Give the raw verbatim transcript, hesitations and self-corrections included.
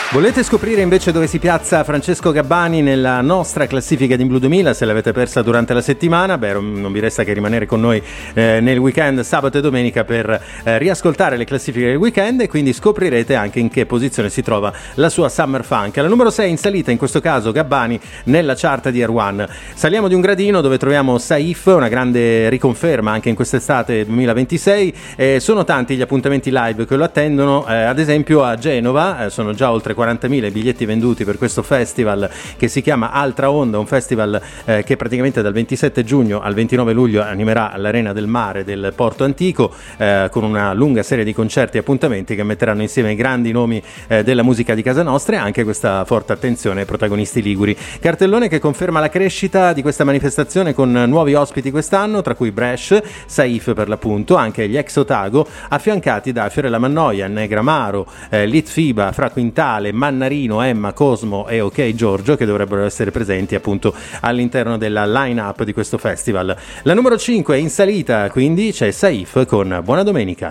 Volete scoprire invece dove si piazza Francesco Gabbani nella nostra classifica di Blue duemila? Se l'avete persa durante la settimana, beh, non vi resta che rimanere con noi eh, nel weekend sabato e domenica per eh, riascoltare le classifiche del weekend, e quindi scoprirete anche in che posizione si trova la sua Summer Funk. La numero sei in salita, in questo caso Gabbani nella chart di Air One. Saliamo di un gradino dove troviamo Saif, una grande riconferma anche in quest'estate duemilaventisei. Eh, sono tanti gli appuntamenti live che lo attendono, eh, ad esempio a Genova, eh, sono già oltre quarantamila i biglietti venduti per questo festival che si chiama Altra Onda, un festival eh, che praticamente dal ventisette giugno al ventinove luglio animerà all'Arena del Mare del Porto Antico, eh, con una lunga serie di concerti e appuntamenti che metteranno insieme i grandi nomi eh, della musica di casa nostra e anche questa forte attenzione ai protagonisti liguri. Cartellone che conferma la crescita di questa manifestazione con nuovi ospiti quest'anno, tra cui Bresh, Saif per l'appunto, anche gli ex Otago, affiancati da Fiorella Mannoia, Negramaro, eh, Litfiba, Fra Quintale, Mannarino, Emma, Cosmo e Ok Giorgio, che dovrebbero essere presenti appunto all'interno della line-up di questo festival. La numero cinque è in salita, quindi c'è Saif con Buona Domenica.